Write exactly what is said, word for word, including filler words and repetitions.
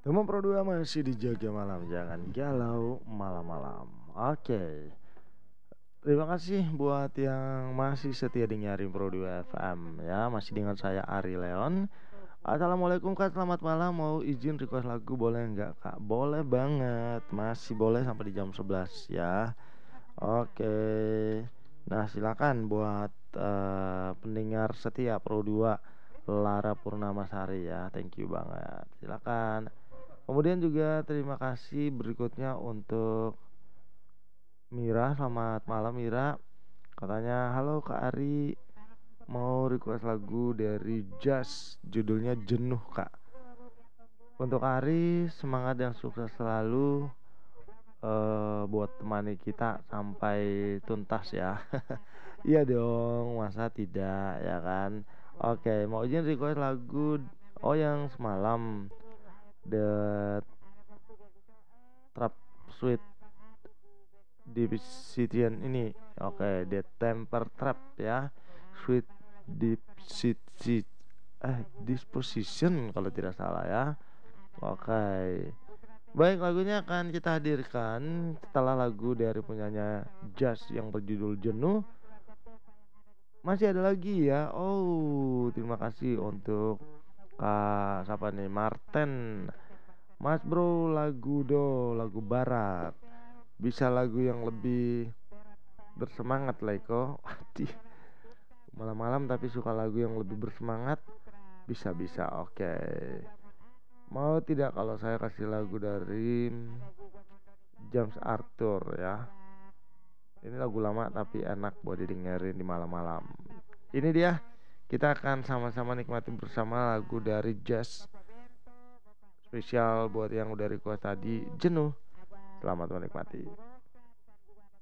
Teman Pro dua masih dijaga malam, jangan galau malam-malam. Oke, terima kasih buat yang masih setia dengerin Pro dua F M ya. Masih dengan saya Ari Leon. Assalamualaikum Kak, selamat malam. Mau izin request lagu boleh nggak Kak? Boleh banget, masih boleh sampai di jam sebelas ya. Oke, nah silakan buat eh, pendengar setia Pro dua Lara Purnamasari ya. Thank you banget, silakan. Kemudian juga terima kasih berikutnya untuk Mira. Selamat malam Mira. Katanya halo Kak Ari, mau request lagu dari Jazz, judulnya Jenuh Kak. Untuk Kak Ari, semangat dan sukses selalu, eh, buat temani kita sampai tuntas ya. Iya dong, masa tidak ya kan. Oke, mau izin request lagu oh yang semalam, The Trap Sweet Division ini. Oke, The Temper Trap ya. Sweet Division eh Disposition kalau tidak salah ya. Oke. Baik, lagunya akan kita hadirkan setelah lagu dari penyanyi jazz yang berjudul Jenuh. Masih ada lagi ya. Oh, terima kasih untuk Kak siapa nih? Martin. Mas Bro, lagu do, lagu barat. Bisa lagu yang lebih bersemangat lah Eko. Waduh, malam-malam tapi suka lagu yang lebih bersemangat. Bisa-bisa, oke. Mau tidak kalau saya kasih lagu dari James Arthur ya. Ini lagu lama tapi enak buat didengerin di malam-malam. Ini dia, kita akan sama-sama nikmati bersama lagu dari Jazz. Spesial buat yang udah request tadi, Jenuh. Selamat menikmati.